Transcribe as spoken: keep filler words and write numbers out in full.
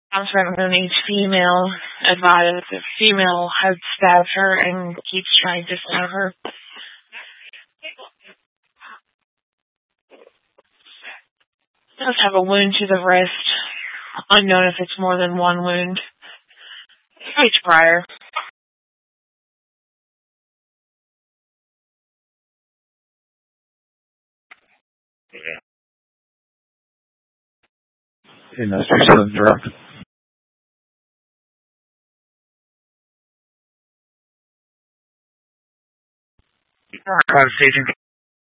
Comes from each female advised the female had stabbed her and keeps trying to stab her. Does have a wound to the wrist. Unknown if it's more than one wound. Each prior. Investigation direct. Five staging.